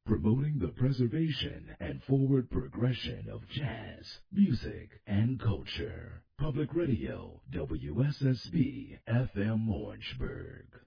promoting the preservation and forward progression of jazz, music, and culture. Public Radio, WSSB FM Orangeburg.